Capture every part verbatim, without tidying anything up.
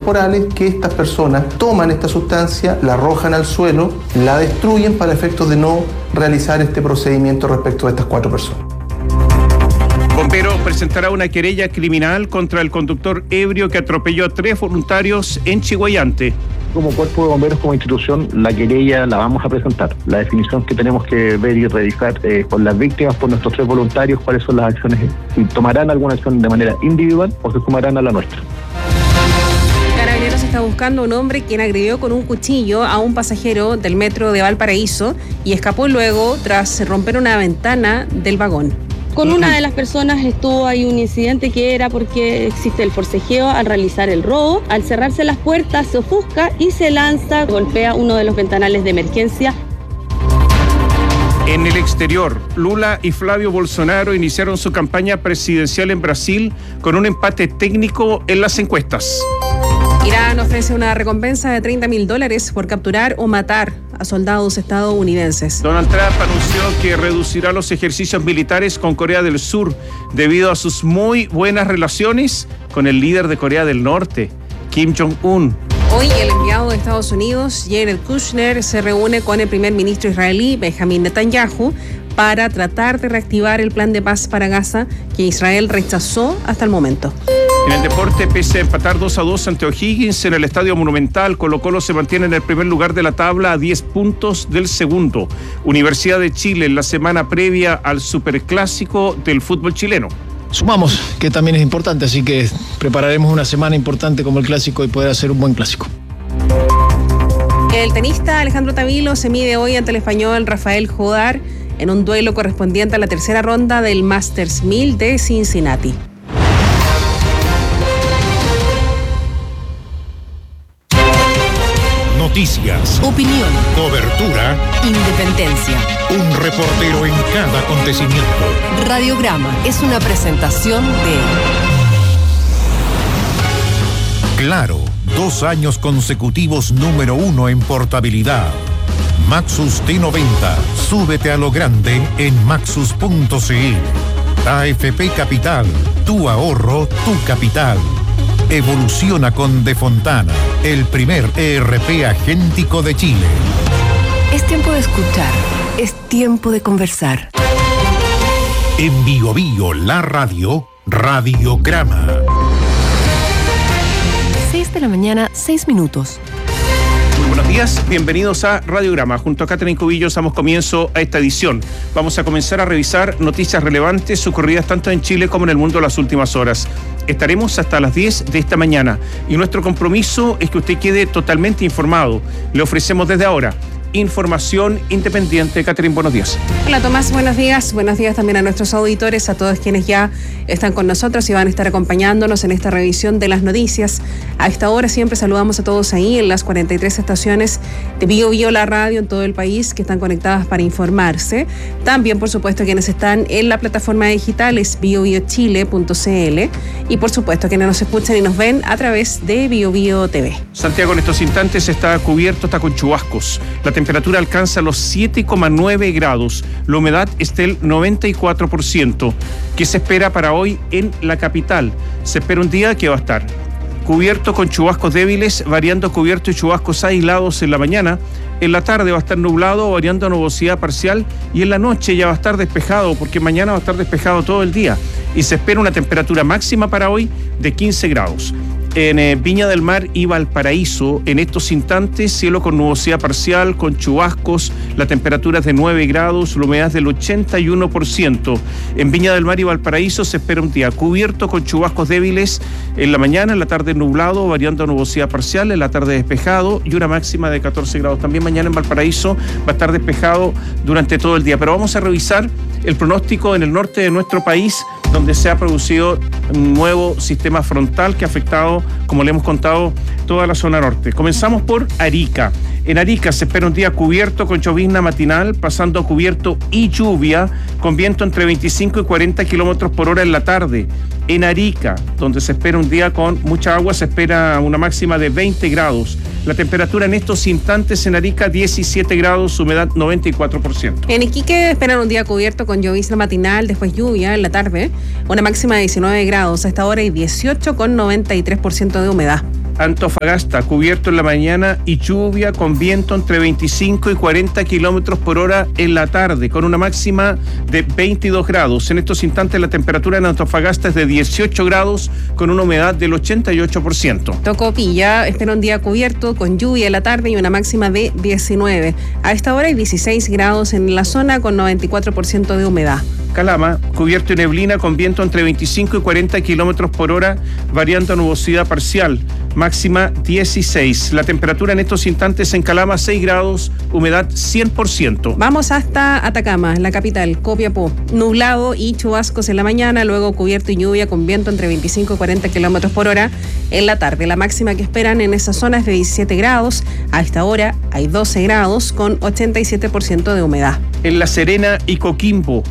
temporales que estas personas toman esta sustancia, la arrojan al suelo, la destruyen para efectos de no realizar este procedimiento respecto de estas cuatro personas. Bombero presentará una querella criminal contra el conductor ebrio que atropelló a tres voluntarios en Chiguayante. Como cuerpo de bomberos, como institución, la querella la vamos a presentar. La definición que tenemos que ver y revisar eh, con las víctimas, por nuestros tres voluntarios, cuáles son las acciones, si tomarán alguna acción de manera individual o se sumarán a la nuestra. Carabineros está buscando a un hombre quien agredió con un cuchillo a un pasajero del metro de Valparaíso y escapó luego tras romper una ventana del vagón. Con una de las personas estuvo ahí un incidente que era porque existe el forcejeo al realizar el robo. Al cerrarse las puertas se ofusca y se lanza, golpea uno de los ventanales de emergencia. En el exterior, Lula y Flavio Bolsonaro iniciaron su campaña presidencial en Brasil con un empate técnico en las encuestas. Irán ofrece una recompensa de treinta mil dólares por capturar o matar a soldados estadounidenses. Donald Trump anunció que reducirá los ejercicios militares con Corea del Sur debido a sus muy buenas relaciones con el líder de Corea del Norte, Kim Jong-un. Hoy el enviado de Estados Unidos, Jared Kushner, se reúne con el primer ministro israelí, Benjamin Netanyahu, para tratar de reactivar el plan de paz para Gaza que Israel rechazó hasta el momento. En el deporte, pese a empatar dos a dos ante O'Higgins en el Estadio Monumental, Colo-Colo se mantiene en el primer lugar de la tabla a diez puntos del segundo. Universidad de Chile en la semana previa al superclásico del fútbol chileno. Sumamos, que también es importante, así que prepararemos una semana importante como el clásico y poder hacer un buen clásico. El tenista Alejandro Tavilo se mide hoy ante el español Rafael Jodar en un duelo correspondiente a la tercera ronda del Masters mil de Cincinnati. Noticias, opinión, cobertura, independencia. Un reportero en cada acontecimiento. Radiograma es una presentación de Claro, dos años consecutivos número uno en portabilidad. Maxus T noventa, súbete a lo grande en maxus punto c l. A F P Capital, tu ahorro, tu capital. Evoluciona con De Fontana, el primer E R P agéntico de Chile. Es tiempo de escuchar, es tiempo de conversar. En Bio Bio, la radio, Radiograma. seis de la mañana, seis minutos. Muy buenos días, bienvenidos a Radiograma. Junto a Catherine Cubillos damos comienzo a esta edición. Vamos a comenzar a revisar noticias relevantes ocurridas tanto en Chile como en el mundo en las últimas horas. Estaremos hasta las diez de esta mañana y nuestro compromiso es que usted quede totalmente informado. Le ofrecemos desde ahora información independiente. Catherine, buenos días. Hola Tomás, buenos días. Buenos días también a nuestros auditores, a todos quienes ya están con nosotros y van a estar acompañándonos en esta revisión de las noticias. A esta hora siempre saludamos a todos ahí en las cuarenta y tres estaciones de Bio Bio la radio en todo el país que están conectadas para informarse. También, por supuesto, quienes están en la plataforma digital es bio bio chile punto c l y, por supuesto, quienes nos escuchan y nos ven a través de Bio Bio T V. Santiago en estos instantes está cubierto, está con chubascos. La temperatura alcanza los siete coma nueve grados. La humedad está del noventa y cuatro por ciento. ¿Qué se espera para hoy en la capital? Se espera un día que va a estar cubierto con chubascos débiles, variando cubierto y chubascos aislados en la mañana. En la tarde va a estar nublado, variando a nubosidad parcial, y en la noche ya va a estar despejado, porque mañana va a estar despejado todo el día. Y se espera una temperatura máxima para hoy de quince grados. En eh, Viña del Mar y Valparaíso, en estos instantes, cielo con nubosidad parcial, con chubascos, la temperatura es de nueve grados, la humedad es del ochenta y uno por ciento. En Viña del Mar y Valparaíso se espera un día cubierto con chubascos débiles en la mañana, en la tarde nublado, variando a nubosidad parcial, en la tarde despejado y una máxima de catorce grados. También mañana en Valparaíso va a estar despejado durante todo el día. Pero vamos a revisar el pronóstico en el norte de nuestro país, donde se ha producido un nuevo sistema frontal que ha afectado, como le hemos contado, toda la zona norte. Comenzamos por Arica. En Arica se espera un día cubierto con llovizna matinal, pasando a cubierto y lluvia, con viento entre veinticinco y cuarenta kilómetros por hora en la tarde. En Arica, donde se espera un día con mucha agua, se espera una máxima de veinte grados. La temperatura en estos instantes en Arica, diecisiete grados, humedad noventa y cuatro por ciento. En Iquique esperan un día cubierto con llovizna matinal, después lluvia en la tarde, una máxima de diecinueve grados. A esta hora hay dieciocho con noventa y tres por ciento de humedad. Antofagasta, cubierto en la mañana y lluvia con viento entre veinticinco y cuarenta kilómetros por hora en la tarde, con una máxima de veintidós grados. En estos instantes la temperatura en Antofagasta es de dieciocho grados, con una humedad del ochenta y ocho por ciento. Tocopilla espera un día cubierto con lluvia en la tarde y una máxima de diecinueve. A esta hora hay dieciséis grados en la zona con noventa y cuatro por ciento de humedad. Calama, cubierto y neblina con viento entre veinticinco y cuarenta kilómetros por hora, variando a nubosidad parcial, máxima dieciséis. La temperatura en estos instantes en Calama, seis grados, humedad cien por ciento. Vamos hasta Atacama, la capital, Copiapó. Nublado y chubascos en la mañana, luego cubierto y lluvia con viento entre veinticinco y cuarenta kilómetros por hora en la tarde. La máxima que esperan en esa zona es de diecisiete grados. A esta hora hay doce grados con ochenta y siete por ciento de humedad. En La Serena y Coquimbo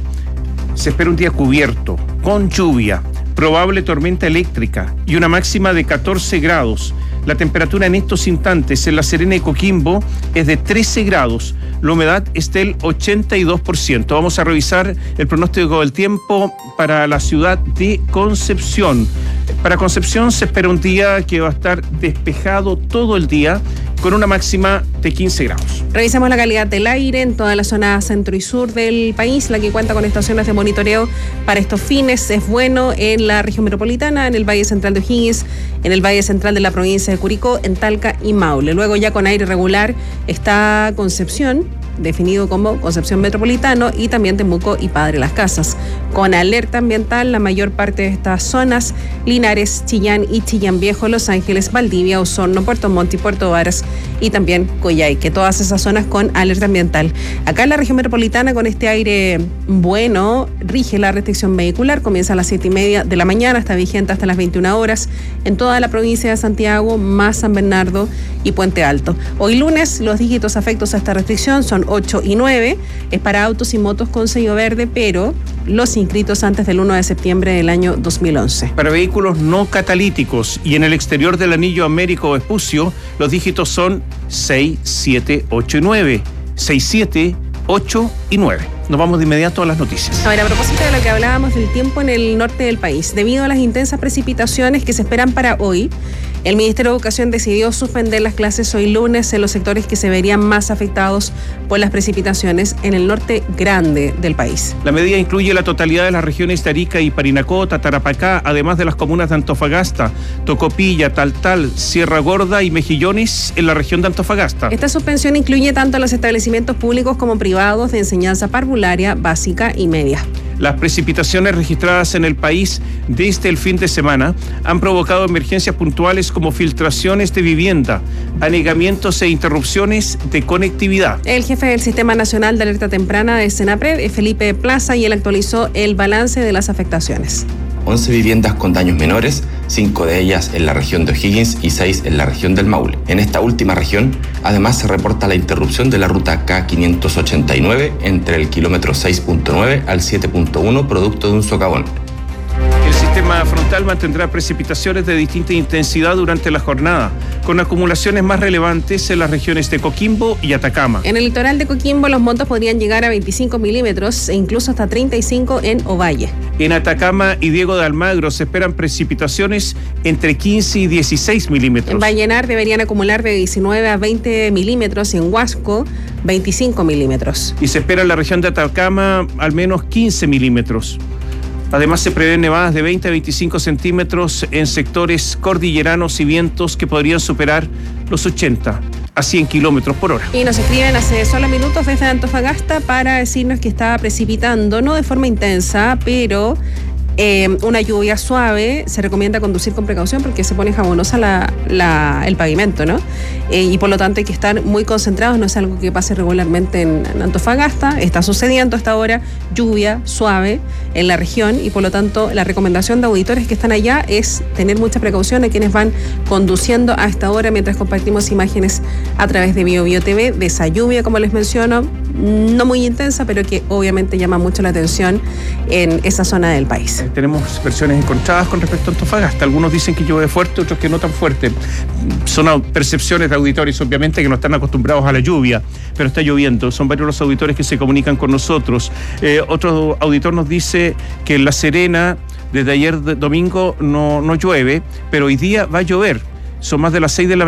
se espera un día cubierto, con lluvia, probable tormenta eléctrica y una máxima de catorce grados. La temperatura en estos instantes en La Serena y Coquimbo es de trece grados. La humedad es del ochenta y dos por ciento. Vamos a revisar el pronóstico del tiempo para la ciudad de Concepción. Para Concepción se espera un día que va a estar despejado todo el día, con una máxima de quince grados. Revisamos la calidad del aire en toda la zona centro y sur del país, la que cuenta con estaciones de monitoreo para estos fines. Es bueno en la región metropolitana, en el Valle Central de O'Higgins, en el Valle Central de la provincia de Curicó, en Talca y Maule. Luego ya con aire regular está Concepción, definido como Concepción Metropolitano, y también Temuco y Padre Las Casas. Con alerta ambiental la mayor parte de estas zonas: Linares, Chillán y Chillán Viejo, Los Ángeles, Valdivia, Osorno, Puerto Montt y Puerto Varas, y también Coyhaique, todas esas zonas con alerta ambiental. Acá en la región metropolitana, con este aire bueno, rige la restricción vehicular, comienza a las siete y media de la mañana, está vigente hasta las veintiuna horas en toda la provincia de Santiago, más San Bernardo y Puente Alto. Hoy lunes los dígitos afectos a esta restricción son ocho y nueve, es para autos y motos con sello verde, pero los inscritos antes del uno de septiembre del año dos mil once. Para vehículos no catalíticos y en el exterior del anillo Américo Vespucio, los dígitos son seis, siete, ocho y nueve. seis, siete, ocho y nueve. Nos vamos de inmediato a las noticias. A ver, a propósito de lo que hablábamos del tiempo en el norte del país, debido a las intensas precipitaciones que se esperan para hoy, el Ministerio de Educación decidió suspender las clases hoy lunes en los sectores que se verían más afectados por las precipitaciones en el norte grande del país. La medida incluye la totalidad de las regiones de Arica y Parinacota, Tarapacá, además de las comunas de Antofagasta, Tocopilla, Taltal, Sierra Gorda y Mejillones en la región de Antofagasta. Esta suspensión incluye tanto los establecimientos públicos como privados de enseñanza parvularia, básica y media. Las precipitaciones registradas en el país desde el fin de semana han provocado emergencias puntuales como filtraciones de vivienda, anegamientos e interrupciones de conectividad. El jefe del Sistema Nacional de Alerta Temprana de Senapred, Felipe Plaza, y él actualizó el balance de las afectaciones. once viviendas con daños menores, cinco de ellas en la región de O'Higgins y seis en la región del Maule. En esta última región, además se reporta la interrupción de la ruta K quinientos ochenta y nueve entre el kilómetro seis punto nueve al siete punto uno, producto de un socavón. El sistema frontal mantendrá precipitaciones de distinta intensidad durante la jornada, con acumulaciones más relevantes en las regiones de Coquimbo y Atacama. En el litoral de Coquimbo los montos podrían llegar a veinticinco milímetros e incluso hasta treinta y cinco en Ovalle. En Atacama y Diego de Almagro se esperan precipitaciones entre quince y dieciséis milímetros. En Vallenar deberían acumular de diecinueve a veinte milímetros, y en Huasco veinticinco milímetros. Y se espera en la región de Atacama al menos quince milímetros. Además, se prevén nevadas de veinte a veinticinco centímetros en sectores cordilleranos y vientos que podrían superar los ochenta a cien kilómetros por hora. Y nos escriben hace solo minutos desde Antofagasta para decirnos que está precipitando, no de forma intensa, pero eh, una lluvia suave. Se recomienda conducir con precaución porque se pone jabonosa la, la, el pavimento, ¿no? Eh, y por lo tanto hay que estar muy concentrados, no es algo que pase regularmente en, en Antofagasta. Está sucediendo hasta ahora lluvia suave en la región, y por lo tanto la recomendación de auditores que están allá es tener mucha precaución a quienes van conduciendo a esta hora, mientras compartimos imágenes a través de Bio Bio T V de esa lluvia, como les menciono, no muy intensa, pero que obviamente llama mucho la atención en esa zona del país. Eh, tenemos versiones encontradas con respecto a Antofagasta. Algunos dicen que llueve fuerte, otros que no tan fuerte. Son percepciones de auditores, obviamente, que no están acostumbrados a la lluvia, pero está lloviendo. Son varios los auditores que se comunican con nosotros. Eh, otro auditor nos dice que en La Serena desde ayer de domingo no, no llueve, pero hoy día va a llover. Son más de las seis de la